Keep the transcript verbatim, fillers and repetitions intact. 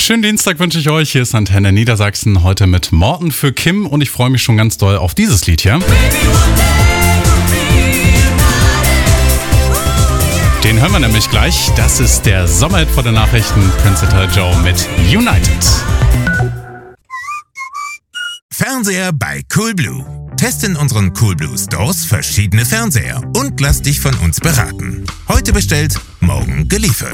Schönen Dienstag wünsche ich euch. Hier ist Antenne Niedersachsen, heute mit Morten für Kim und ich freue mich schon ganz doll auf dieses Lied hier. Den hören wir nämlich gleich. Das ist der Sommerhit vor den Nachrichten. Prince Joe mit United. Fernseher bei Coolblue. Teste in unseren Coolblue Stores verschiedene Fernseher und lass dich von uns beraten. Heute bestellt, morgen geliefert.